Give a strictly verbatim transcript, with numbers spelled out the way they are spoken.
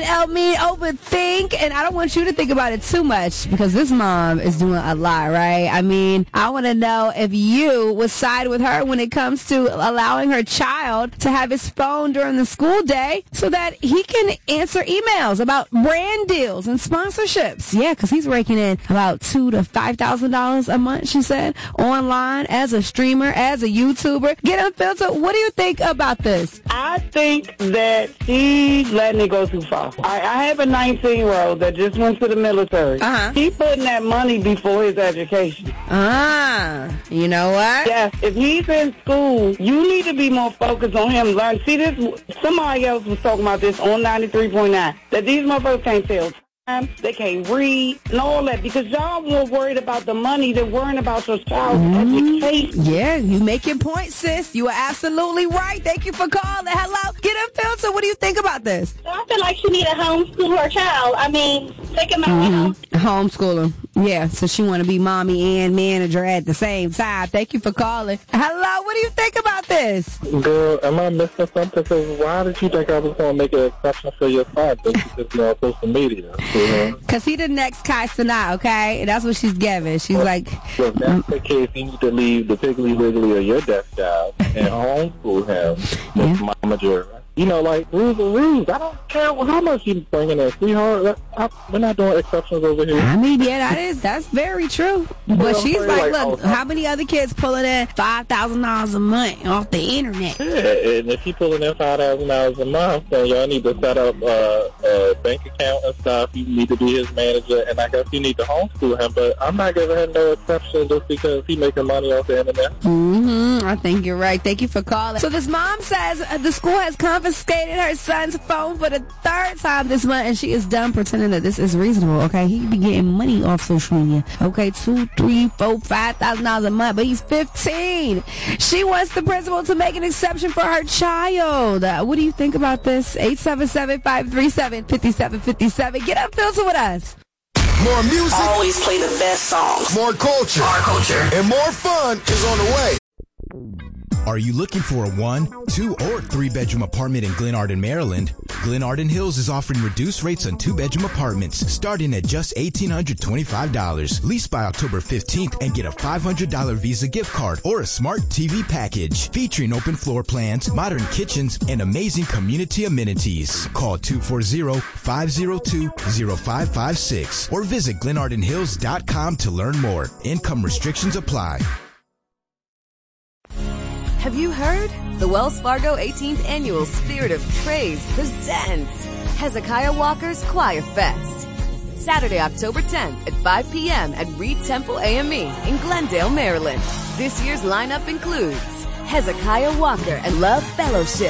and Elmine overthink, and I don't want you to think about it too much because this mom is doing a lot, right? I mean, I want to know if you would side with her when it comes to allowing her child to have his phone during the school day so that he can answer emails about brand deals and sponsorships. Yeah, because he's raking in about two to five thousand dollars a month, she said, online as a streamer, as a YouTuber. Get Unfiltered. What do you think about this? I think that he's letting it go too far. I, I have a nineteen-year-old that just went to the military. Uh-huh. He's putting that money before his education. Ah, you know what? Yes, if he's in school, you need to be more focused on him. Learn. See, this. Somebody else was talking about this on ninety-three point nine, that these motherfuckers can't tell time, they can't read, and all that, because y'all more worried about the money than worrying about your child's mm-hmm. education. Yeah, you make your point, sis. You are absolutely right. Thank you for calling. Hello, Get Unfiltered. What do you think about this? I feel like she need to homeschool her child. I mean, take him out mm-hmm. Homeschool him. Yeah, so she want to be mommy and manager at the same time. Thank you for calling. Hello, what do you think about this? Girl, am I missing something? Because why did you think I was going to make an exception for your son just because you're on social media? Because he the next Kai Cenat, okay? And that's what she's giving. She's well, like... Well, if that's the case, you need to leave the Piggly Wiggly of your desk job and homeschool him with yeah. Mama Joy. You know, like, rules are rules. I don't care how much you bringing in, sweetheart. I, we're not doing exceptions over here. I mean, yeah, that is, that's very true. But well, she's like, like, look, oh, how many other kids pulling in five thousand dollars a month off the internet? Yeah, and if you pulling in five thousand dollars a month, then y'all need to set up uh, a bank account and stuff. You need to be his manager, and I guess you need to homeschool him. But I'm not giving him no exception just because he's making money off the internet. Mm-hmm. I think you're right. Thank you for calling. So this mom says uh, the school has confiscated her son's phone for the third time this month, and she is done pretending that this is reasonable. Okay, he be getting money off social media. Okay, two, three, four, five thousand dollars a month, but he's fifteen. She wants the principal to make an exception for her child. Uh, what do you think about this? eight seven seven, five three seven, five seven five seven. Get Unfiltered with us. More music. Always play the best songs. More culture. Our culture. And more fun is on the way. Are you looking for a one, two, or three-bedroom apartment in Glen Arden, Maryland? Glen Arden Hills is offering reduced rates on two-bedroom apartments starting at just one thousand eight hundred twenty-five dollars. Lease by October fifteenth and get a five hundred dollars Visa gift card or a smart T V package featuring open floor plans, modern kitchens, and amazing community amenities. Call two four zero, five zero two, zero five five six or visit glen arden hills dot com to learn more. Income restrictions apply. Have you heard? The Wells Fargo eighteenth Annual Spirit of Praise presents Hezekiah Walker's Choir Fest. Saturday, October tenth at five p.m. at Reed Temple A M E in Glendale, Maryland. This year's lineup includes Hezekiah Walker and Love Fellowship,